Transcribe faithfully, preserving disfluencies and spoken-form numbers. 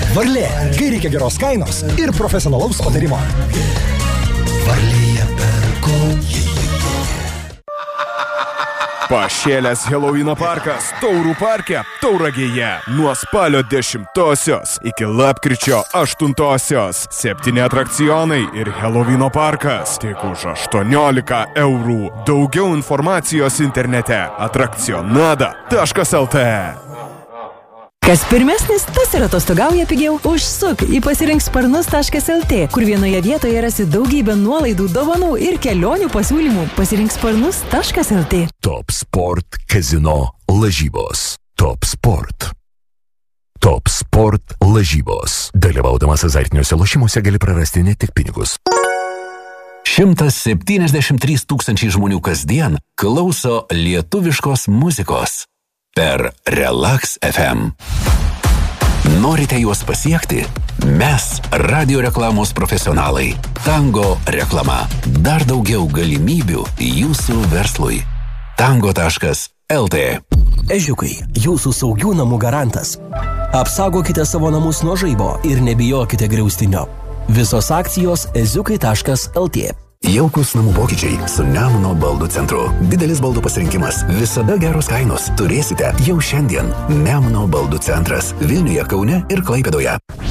Varlė, kai reikia geros kainos ir profesionalaus patarimo. Varlėje perku. Pašėlęs Helovyno parkas Taurų parke Tauragėje nuo spalio dešimtosios iki lapkričio aštuntosios. Septyni atrakcionai ir Helovyno parkas tik už aštuoniolika eurų. Daugiau informacijos internete atrakcionada taškas el te. Kas pirmesnis, tas ir atostogauja pigiau. Užsuk į pasirink sparnus taškas el te, kur vienoje vietoje rasi daugybę nuolaidų, dovanų ir kelionių pasiūlymų. pasirink sparnus taškas el te. Top Sport Kazino lažybos. Top Sport. Top Sport lažybos. Dalyvaudamas azartiniuose lošimuose gali prarasti ne tik pinigus. šimtas septyniasdešimt trys tūkstančiai žmonių kasdien klauso lietuviškos muzikos per Relax ef em. Norite juos pasiekti? Mes radio reklamos profesionalai. Tango reklama. Dar daugiau galimybių jūsų verslui. tango taškas el te. Ežiukai, jūsų saugių namų garantas. Apsaugokite savo namus nuo žaibo ir nebijokite griaustinio. Visos akcijos eziukai taškas el te. Jaukus namų pokyčiai su Nemuno baldų centru. Didelis baldų pasirinkimas, visada geros kainos. Turėsite jau šiandien. Nemuno baldų centras Vilniuje, Kaune ir Klaipėdoje.